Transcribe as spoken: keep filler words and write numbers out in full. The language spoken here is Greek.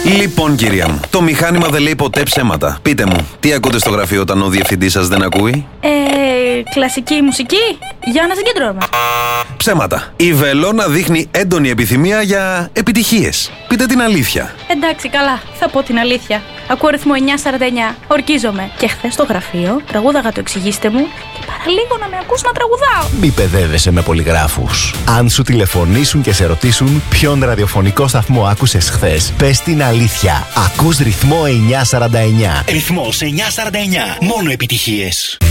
Λοιπόν, κυρία μου, το μηχάνημα δεν λέει ποτέ ψέματα. Πείτε μου, τι ακούτε στο γραφείο όταν ο διευθυντής σας δεν ακούει? Ε, κλασική μουσική, για να συγκεντρώμε. Ψέματα. Η Βελόνα δείχνει έντονη επιθυμία για επιτυχίες. Πείτε την αλήθεια. Εντάξει, καλά, θα πω την αλήθεια. Ακούω ρυθμό εννιά σαράντα εννιά, ορκίζομαι. Και χθες στο γραφείο τραγούδαγα το εξηγήστε μου και παραλίγο να με ακούς να τραγουδάω. Μη παιδεύεσαι με πολυγράφους. Αν σου τηλεφωνήσουν και σε ρωτήσουν ποιον ραδιοφωνικό σταθμό άκουσες χθες, πες την αλήθεια. Ακούς ρυθμό εννιά σαράντα εννιά. Ρυθμός εννιά σαράντα εννιά. Μόνο επιτυχίες.